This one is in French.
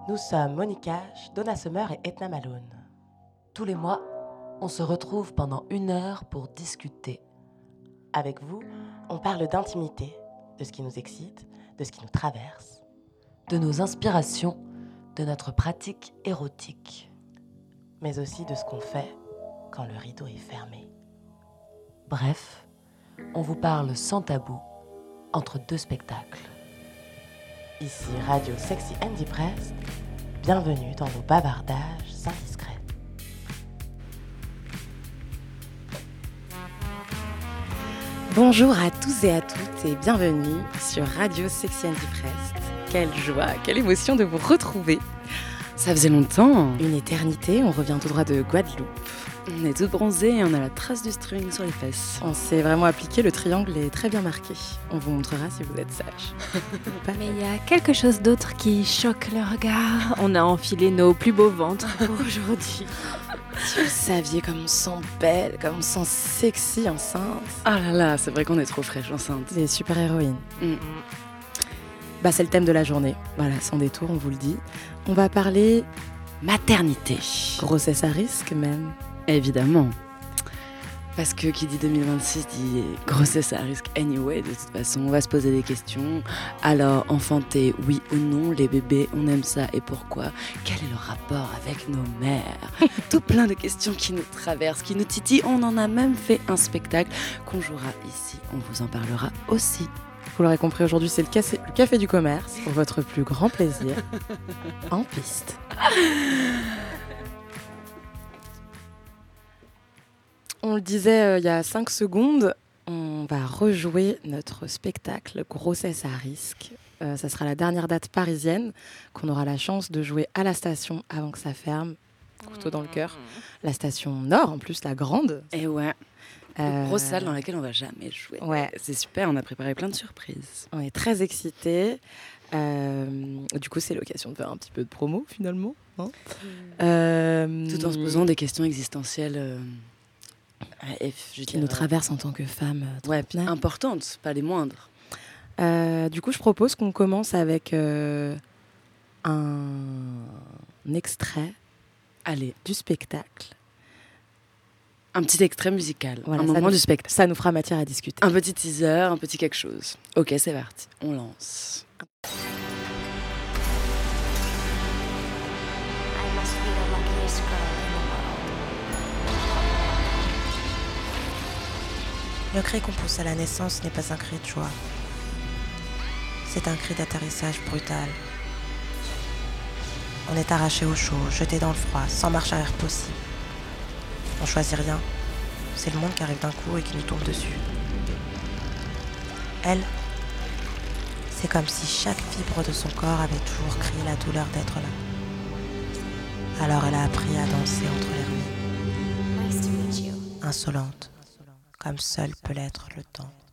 Nous sommes Monica, Donna Summer et Etna Malone. Tous les mois, on se retrouve pendant 1 heure pour discuter. Avec vous, on parle d'intimité, de ce qui nous excite, de ce qui nous traverse, de nos inspirations, de notre pratique érotique, mais aussi de ce qu'on fait quand le rideau est fermé. Bref, on vous parle sans tabou, entre 2 spectacles. Ici Radio Sexy and Depressed, bienvenue dans vos bavardages indiscrets. Bonjour à tous et à toutes et bienvenue sur Radio Sexy and Depressed. Quelle joie, quelle émotion de vous retrouver. Ça faisait longtemps. Une éternité, on revient tout droit de Guadeloupe. On est toutes bronzées et on a la trace du string sur les fesses. On s'est vraiment appliqué, le triangle est très bien marqué. On vous montrera si vous êtes sage. Mais il y a quelque chose d'autre qui choque le regard. On a enfilé nos plus beaux ventres pour aujourd'hui. Si vous saviez comme on sent belle, comme on sent sexy enceinte. Ah là là, c'est vrai qu'on est trop fraîche enceinte. Des super-héroïnes. Bah, c'est le thème de la journée. Voilà, sans détour, on vous le dit. On va parler maternité. Grossesse à risque même. Évidemment. Parce que qui dit 2026 dit grossesse à risque anyway. De toute façon, on va se poser des questions. Alors, enfanter, oui ou non? Les bébés, on aime ça et pourquoi? Quel est le rapport avec nos mères? Tout plein de questions qui nous traversent, qui nous titillent. On en a même fait un spectacle qu'on jouera ici. On vous en parlera aussi. Vous l'aurez compris, aujourd'hui, c'est le café du commerce pour votre plus grand plaisir. En piste. On le disait il y a 5 secondes, on va rejouer notre spectacle Grossesse à risque. Ça sera la dernière date parisienne qu'on aura la chance de jouer à la station avant que ça ferme. Couteau dans le cœur. La station Nord, en plus, la grande. Et ouais. Une grosse salle dans laquelle on va jamais jouer. Ouais. C'est super, on a préparé plein de surprises. On est très excités. Du coup, c'est l'occasion de faire un petit peu de promo, finalement. Hein Tout en se posant des questions existentielles qui nous traversent en tant que femmes. Ouais, importantes, pas les moindres. Du coup, je propose qu'on commence avec un extrait du spectacle. Un petit extrait musical, voilà, un moment du spectacle. Ça nous fera matière à discuter. Un petit teaser, un petit quelque chose. Ok, c'est parti, on lance. Le cri qu'on pousse à la naissance n'est pas un cri de joie. C'est un cri d'atterrissage brutal. On est arraché au chaud, jeté dans le froid, sans marche arrière possible. On choisit rien. C'est le monde qui arrive d'un coup et qui nous tombe dessus. Elle, c'est comme si chaque fibre de son corps avait toujours crié la douleur d'être là. Alors elle a appris à danser entre les ruines. Insolente, comme seul peut l'être le temps.